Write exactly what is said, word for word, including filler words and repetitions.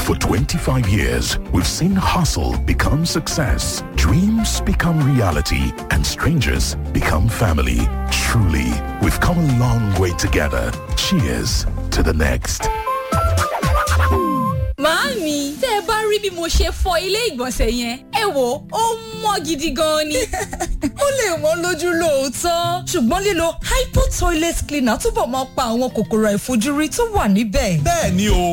For twenty-five years, we've seen hustle become success, dreams become reality, and strangers become family. Truly, we've come a long way together. Cheers to the next. Màámi, tẹ́ ẹ bá rí bí mo ṣe fọ ilé ìgbọ̀nsẹ̀ yẹn, ẹ wò ó mọ́ gidi gan ni. Ó lè wọ́n lójú lóòótọ́, ṣùgbọ́n lílo Hypo toilet cleaner túbọ̀ máa pa àwọn kòkòrò àìfojúrí tó wà níbẹ̀. Bẹ́ẹ̀ ni o.